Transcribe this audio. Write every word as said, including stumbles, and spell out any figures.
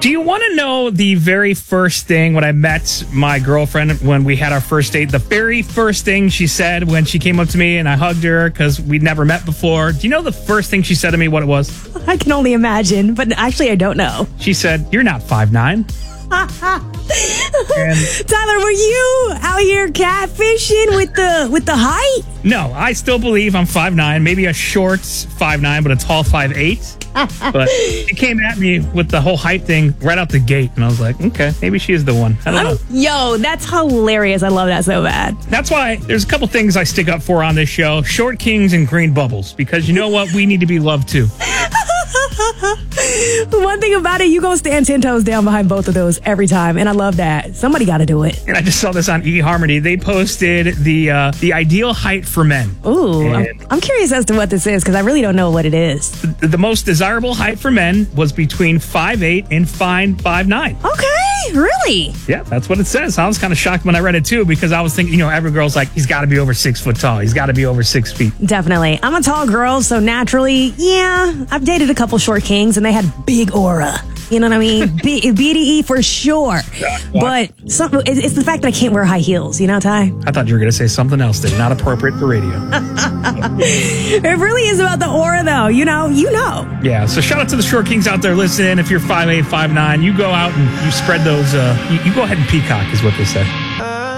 Do you want to know the very first thing when I met my girlfriend when we had our first date? The very first thing she said when she came up to me and I hugged her because we'd never met before. Do you know the first thing she said to me what it was? I can only imagine, but actually I don't know. She said, "You're not five nine." And Tyler, were you out here catfishing with the with the height? No, I still believe I'm five nine, maybe a short five nine, but a tall five eight. But she came at me with the whole height thing right out the gate, and I was like, okay, maybe she is the one. I don't know. Yo, that's hilarious. I love that so bad. That's why there's a couple things I stick up for on this show. Short kings and green bubbles, because you know what? We need to be loved too. One thing about it, you go stand ten toes down behind both of those every time, and I love that. Somebody got to do it. And I just saw this on eHarmony. They posted the uh, the ideal height for men. Ooh, I'm, I'm curious as to what this is because I really don't know what it is. The, the most desirable height for men was between five eight and fine five nine. Okay, really? Yeah, that's what it says. I was kind of shocked when I read it too because I was thinking, you know, every girl's like, he's got to be over six foot tall. He's got to be over six feet. Definitely. I'm a tall girl, so naturally, yeah, I've dated a couple short kings and they had big aura. You know what I mean? B- B D E for sure. But some, it's the fact that I can't wear high heels, you know, Ty? I thought you were going to say something else that's not appropriate for radio. It really is about the aura, though. You know, you know. Yeah, so shout out to the short kings out there listening. If you're five eight, five nine, you go out and you spread those, uh, you, you go ahead and peacock is what they say.